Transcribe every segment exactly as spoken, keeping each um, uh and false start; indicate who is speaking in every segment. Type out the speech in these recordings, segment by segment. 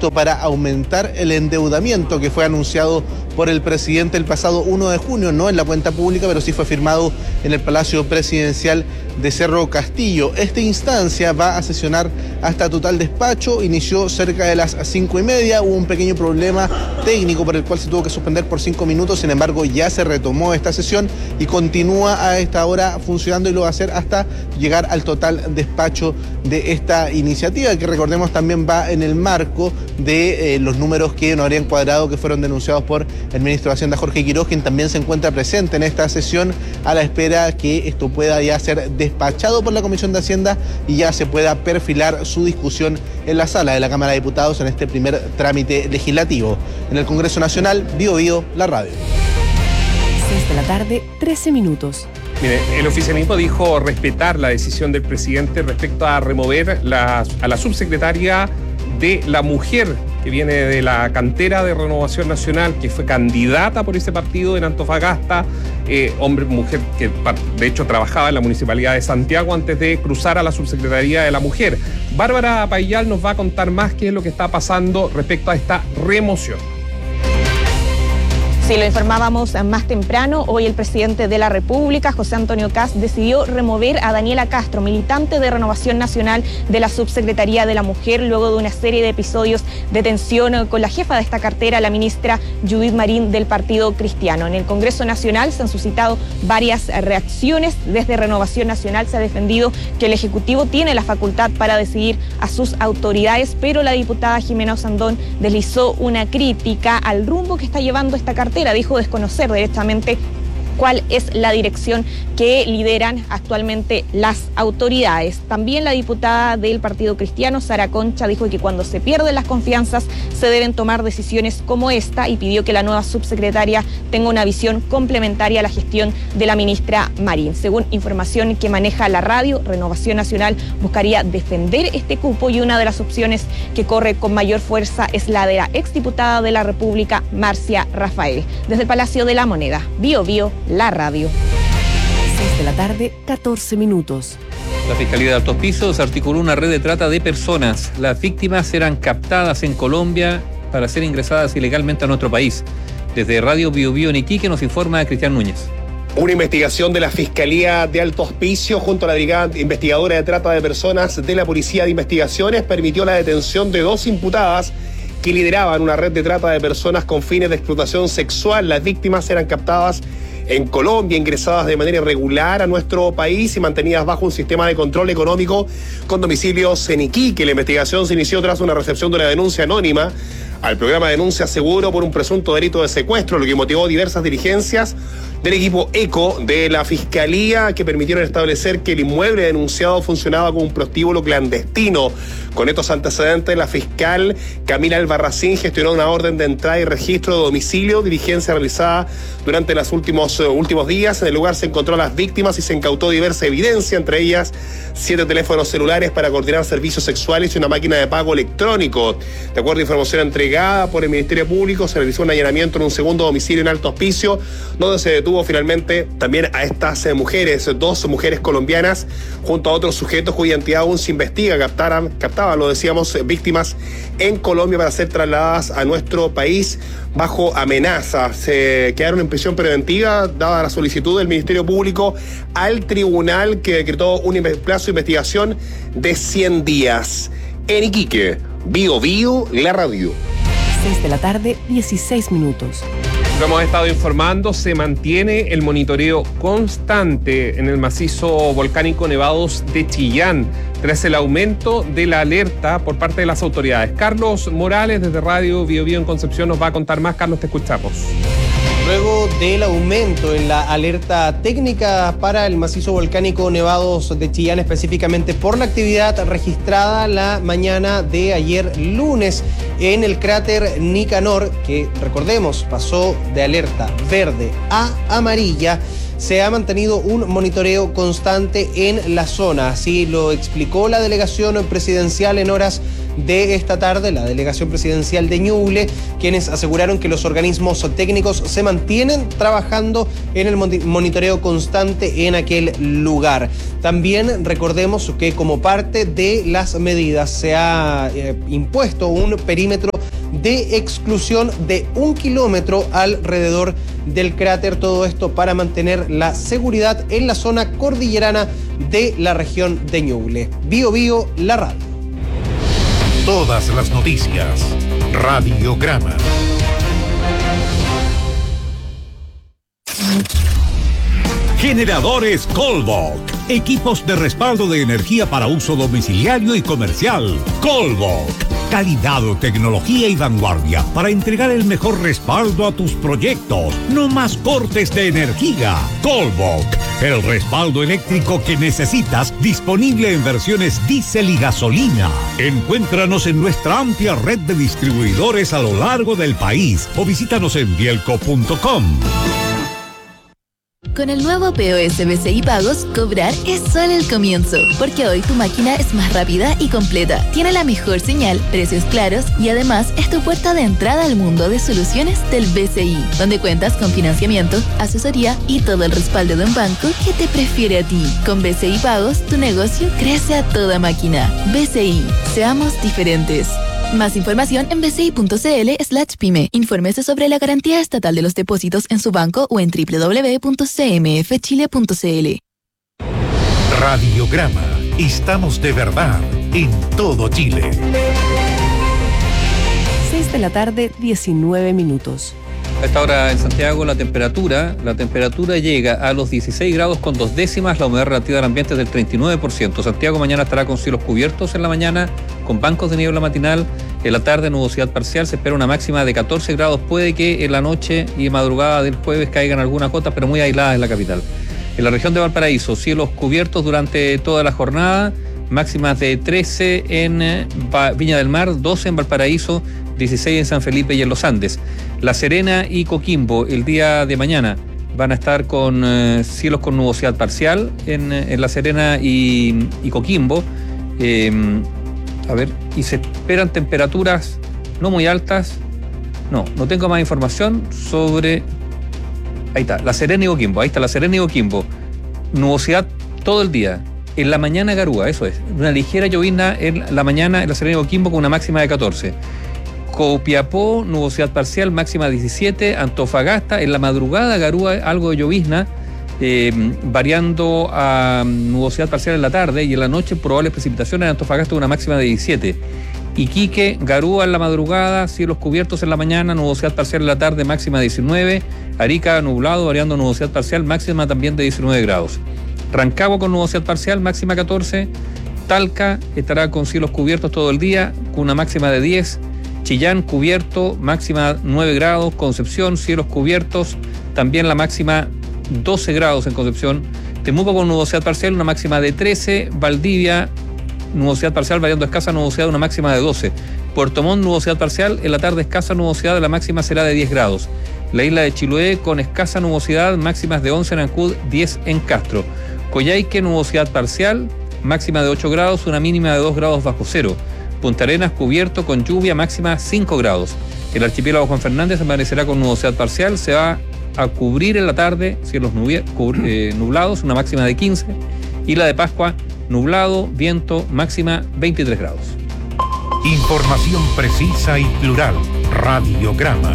Speaker 1: esto para aumentar el endeudamiento que fue anunciado por el presidente el pasado uno de junio, no en la cuenta pública, pero sí fue firmado en el Palacio Presidencial de Cerro Castillo. Esta instancia va a sesionar hasta total despacho, inició cerca de las cinco y media, hubo un pequeño problema técnico por el cual se tuvo que suspender por cinco minutos, sin embargo ya se retomó esta sesión y continúa a esta hora funcionando y lo va a hacer hasta llegar al total despacho de esta iniciativa, que recordemos también va en el marco de eh, los números que no habrían cuadrado, que fueron denunciados por el ministro de Hacienda Jorge Quiroz, quien también se encuentra presente en esta sesión a la espera que esto pueda ya ser despachado por la Comisión de Hacienda y ya se pueda perfilar su discusión en la sala de la Cámara de Diputados en este primer trámite legislativo. En el Congreso Nacional, Bío Bío, la radio.
Speaker 2: seis de la tarde, trece minutos.
Speaker 3: Mire, el oficialismo dijo respetar la decisión del presidente respecto a remover la, a la subsecretaria de la mujer, que viene de la cantera de Renovación Nacional, que fue candidata por ese partido en Antofagasta, eh, hombre, mujer que de hecho trabajaba en la Municipalidad de Santiago antes de cruzar a la Subsecretaría de la Mujer. Bárbara Payal nos va a contar más qué es lo que está pasando respecto a esta remoción.
Speaker 4: Sí, lo informábamos más temprano. Hoy el presidente de la República, José Antonio Kast, decidió remover a Daniela Castro, militante de Renovación Nacional de la Subsecretaría de la Mujer, luego de una serie de episodios de tensión con la jefa de esta cartera, la ministra Judith Marín del Partido Cristiano. En el Congreso Nacional se han suscitado varias reacciones. Desde Renovación Nacional se ha defendido que el Ejecutivo tiene la facultad para decidir a sus autoridades, pero la diputada Jimena Osandón deslizó una crítica al rumbo que está llevando esta cartera. Dijo desconocer directamente cuál es la dirección que lideran actualmente las autoridades. También la diputada del Partido Cristiano, Sara Concha, dijo que cuando se pierden las confianzas se deben tomar decisiones como esta y pidió que la nueva subsecretaria tenga una visión complementaria a la gestión de la ministra Marín. Según información que maneja la radio, Renovación Nacional buscaría defender este cupo y una de las opciones que corre con mayor fuerza es la de la exdiputada de la República, Marcia Rafael. Desde el Palacio de la Moneda, Bío Bío, la radio.
Speaker 2: seis de la tarde, catorce minutos.
Speaker 5: La Fiscalía de Altos Pisos articuló una red de trata de personas. Las víctimas eran captadas en Colombia para ser ingresadas ilegalmente a nuestro país. Desde Radio Bío Bío en Iquique nos informa Cristian Núñez.
Speaker 6: Una investigación de la Fiscalía de Alto Hospicio junto a la Brigada Investigadora de Trata de Personas de la Policía de Investigaciones permitió la detención de dos imputadas que lideraban una red de trata de personas con fines de explotación sexual. Las víctimas eran captadas en Colombia, ingresadas de manera irregular a nuestro país y mantenidas bajo un sistema de control económico con domicilios en Iquique. La investigación se inició tras una recepción de una denuncia anónima al programa de denuncia seguro por un presunto delito de secuestro, lo que motivó diversas diligencias del equipo ECO de la Fiscalía que permitieron establecer que el inmueble denunciado funcionaba como un prostíbulo clandestino. Con estos antecedentes, la fiscal Camila Albarracín gestionó una orden de entrada y registro de domicilio, diligencia realizada durante los últimos, uh, últimos días. En el lugar se encontró a las víctimas y se incautó diversa evidencia, entre ellas siete teléfonos celulares para coordinar servicios sexuales y una máquina de pago electrónico. De acuerdo a información entregada por el Ministerio Público, se realizó un allanamiento en un segundo domicilio en Alto Hospicio, donde se detuvo finalmente también a estas eh, mujeres, dos mujeres colombianas, junto a otros sujetos cuya identidad aún se investiga. Captaran, captaban, lo decíamos, eh, víctimas en Colombia para ser trasladadas a nuestro país bajo amenaza. Se quedaron en prisión preventiva, dada la solicitud del Ministerio Público al tribunal que decretó un plazo de investigación de cien días. En Iquique, Bío Bío, la radio.
Speaker 2: seis de la tarde, dieciséis minutos.
Speaker 3: Como hemos estado informando, se mantiene el monitoreo constante en el macizo volcánico Nevados de Chillán, tras el aumento de la alerta por parte de las autoridades. Carlos Morales, desde Radio Bío Bío en Concepción, nos va a contar más. Carlos, te escuchamos.
Speaker 7: Luego del aumento en la alerta técnica para el macizo volcánico Nevados de Chillán, específicamente por la actividad registrada la mañana de ayer lunes en el cráter Nicanor, que recordemos pasó de alerta verde a amarilla, se ha mantenido un monitoreo constante en la zona. Así lo explicó la delegación presidencial en horas de esta tarde, la delegación presidencial de Ñuble, quienes aseguraron que los organismos técnicos se mantienen trabajando en el monitoreo constante en aquel lugar. También recordemos que como parte de las medidas se ha eh, impuesto un perímetro de exclusión de un kilómetro alrededor del cráter. Todo esto para mantener la seguridad en la zona cordillerana de la región de Ñuble. Bio Bio, la radio.
Speaker 8: Todas las noticias. Radiograma. Generadores Colbok. Equipos de respaldo de energía para uso domiciliario y comercial. Colbok. Calidad, tecnología y vanguardia para entregar el mejor respaldo a tus proyectos. No más cortes de energía. Colbok. El respaldo eléctrico que necesitas, disponible en versiones diésel y gasolina. Encuéntranos en nuestra amplia red de distribuidores a lo largo del país o visítanos en bielco punto com.
Speaker 9: Con el nuevo P O S B C I Pagos, cobrar es solo el comienzo, porque hoy tu máquina es más rápida y completa, tiene la mejor señal, precios claros y además es tu puerta de entrada al mundo de soluciones del B C I, donde cuentas con financiamiento, asesoría y todo el respaldo de un banco que te prefiere a ti. Con B C I Pagos, tu negocio crece a toda máquina. B C I, seamos diferentes. Más información en bci.cl slash pyme. Infórmese sobre la garantía estatal de los depósitos en su banco o en doble u doble u doble u punto c m f chile punto c l.
Speaker 8: Radiograma. Estamos de verdad en todo Chile.
Speaker 2: seis de la tarde, diecinueve minutos.
Speaker 5: A esta hora en Santiago la temperatura, la temperatura llega a los dieciséis grados con dos décimas, la humedad relativa del ambiente es del treinta y nueve por ciento. Santiago mañana estará con cielos cubiertos en la mañana, con bancos de niebla matinal, en la tarde nubosidad parcial, se espera una máxima de catorce grados, puede que en la noche y madrugada del jueves caigan algunas gotas, pero muy aisladas en la capital. En la región de Valparaíso, cielos cubiertos durante toda la jornada, máximas de trece en Viña del Mar, doce en Valparaíso, dieciséis en San Felipe y en los Andes. La Serena y Coquimbo el día de mañana van a estar con eh, cielos con nubosidad parcial en, en La Serena y, y Coquimbo. Eh, a ver, y se esperan temperaturas no muy altas. No, no tengo más información sobre... Ahí está, La Serena y Coquimbo, ahí está La Serena y Coquimbo. Nubosidad todo el día. En la mañana garúa, eso es. Una ligera llovizna en la mañana en La Serena y Coquimbo con una máxima de catorce. Copiapó, nubosidad parcial, máxima diecisiete. Antofagasta, en la madrugada garúa, algo de llovizna, eh, variando a nubosidad parcial en la tarde y en la noche probables precipitaciones en Antofagasta una máxima de diecisiete. Iquique, garúa en la madrugada, cielos cubiertos en la mañana, nubosidad parcial en la tarde, máxima diecinueve. Arica, nublado, variando nubosidad parcial, máxima también de diecinueve grados. Rancagua con nubosidad parcial, máxima catorce. Talca estará con cielos cubiertos todo el día, con una máxima de diez. Chillán cubierto, máxima nueve grados. Concepción, cielos cubiertos, también la máxima doce grados en Concepción. Temuco con nubosidad parcial, una máxima de trece. Valdivia, nubosidad parcial, variando escasa nubosidad, una máxima de doce. Puerto Montt, nubosidad parcial, en la tarde escasa nubosidad, la máxima será de diez grados. La isla de Chiloé con escasa nubosidad, máximas de once en Ancud, diez en Castro. Coyhaique, nubosidad parcial, máxima de ocho grados, una mínima de dos grados bajo cero. Punta Arenas cubierto con lluvia, máxima cinco grados. El archipiélago Juan Fernández amanecerá con nubosidad parcial, se va a cubrir en la tarde, cielos nubie, cub, eh, nublados, una máxima de quince. Isla de Pascua, nublado, viento, máxima veintitrés grados.
Speaker 8: Información precisa y plural. Radiograma.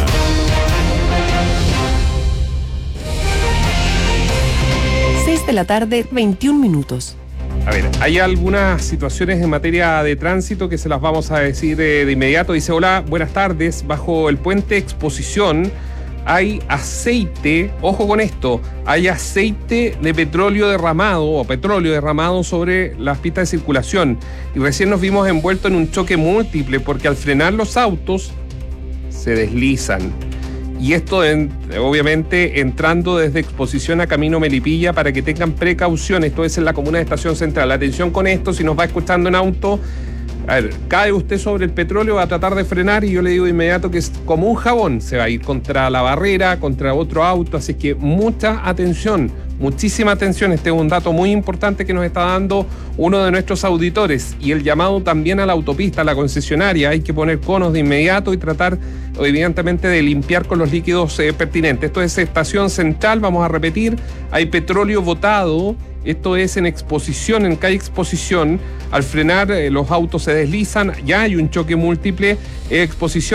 Speaker 2: seis de la tarde, veintiún minutos.
Speaker 3: A ver, hay algunas situaciones en materia de tránsito que se las vamos a decir de, de inmediato. Dice, hola, buenas tardes. Bajo el puente Exposición hay aceite, ojo con esto, hay aceite de petróleo derramado o petróleo derramado sobre las pistas de circulación. Y recién nos vimos envueltos en un choque múltiple porque al frenar los autos se deslizan. Y esto, en, obviamente, entrando desde Exposición a Camino Melipilla para que tengan precaución. Esto es en la comuna de Estación Central. Atención con esto, si nos va escuchando en auto, a ver, cae usted sobre el petróleo, va a tratar de frenar y yo le digo de inmediato que es como un jabón. Se va a ir contra la barrera, contra otro auto. Así que mucha atención, muchísima atención. Este es un dato muy importante que nos está dando uno de nuestros auditores. Y el llamado también a la autopista, a la concesionaria. Hay que poner conos de inmediato y tratar, evidentemente, de limpiar con los líquidos eh, pertinentes. Esto es Estación Central, vamos a repetir. Hay petróleo botado. Esto es en Exposición, en calle Exposición. Al frenar, eh, los autos se deslizan. Ya hay un choque múltiple. Eh, Exposición.